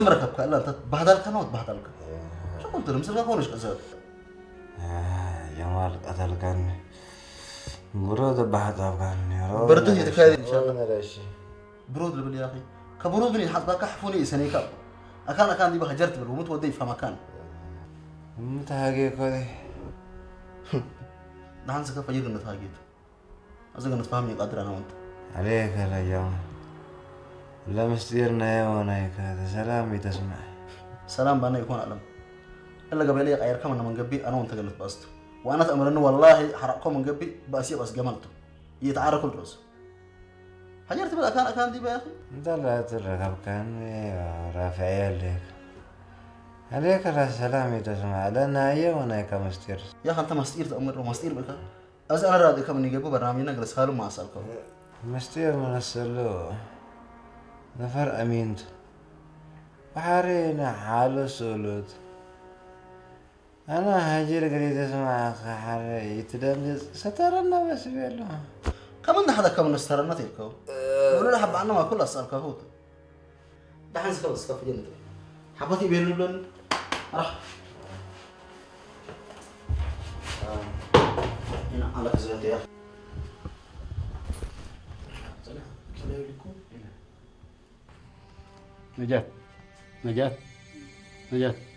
مركب كلا أنت بهدلك أنا وتبهدلك شو قلت له مثل ما كونش كذا جمال قتلك عني برود بهدلك عني برده يتكاذب إن شاء الله الله برود اللي يا أخي كبرود بني حد بقى حفوني سنة كاب أكان دي بقى جرت بالومت ودي في مكان متى هاجي كذي نحن سكف يجي نتهاجيت أزعل نتفاهمني قادر أنا وأنت عليك يا جمال لا مستيرنا يا ونايك هذا سلامي تسمع سلام بأنا يكون ألم إلا قبل لي غير كمان من قبي أنا وأنت قلت بأست وأنا أتأمر إنه والله حرقكم من قبي بأسيب بس جملته يتعارك كل رأس حجرت بالأكان دي بقى يا أخي دلعت الركب كان يا رافع لك عليك لا سلامي تسمع لنا هي ونايك مستير يا أخي أنت مستير تأمر ومستير بك أز أنا راضي كمان يجيبوا برنامجنا جلس خالو ما أسألكم مستير من السلو نفر أمينت وحارينا حالو سولود أنا هاجر قريت اسمع حاري يتدلس سترنا بس بيلو كمان ده حدا كمان استرنا تلكو ولا حب عنا ما كل أسألك هو ده حنس خلص كفي جنة حبتي بيرلون راح هنا على كذا يا أخي نجاة نجاة نجاة